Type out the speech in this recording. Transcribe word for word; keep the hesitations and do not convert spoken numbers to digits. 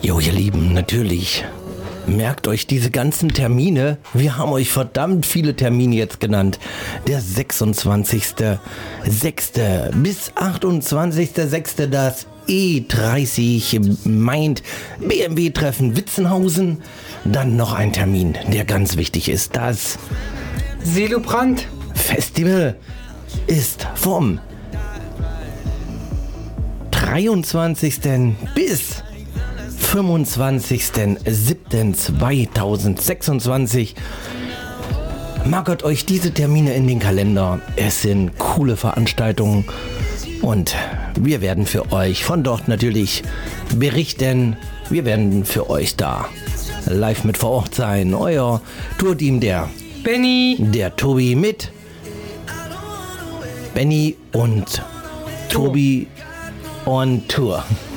Jo, ihr Lieben, natürlich. Merkt euch diese ganzen Termine. Wir haben euch verdammt viele Termine jetzt genannt. Der sechsundzwanzigster sechster bis achtundzwanzigster sechster das E dreißig Mind B M W-Treffen Witzenhausen. Dann noch ein Termin, der ganz wichtig ist. Das Silobrand Festival ist vom dreiundzwanzigsten bis fünfundzwanzigsten siebten zweitausendsechsundzwanzig. Markert euch diese Termine in den Kalender. Es sind coole Veranstaltungen und wir werden für euch von dort natürlich berichten. Wir werden für euch da live mit vor Ort sein. Euer Tourteam, der Benny, der Tobi mit Benny und Tobi on Tour.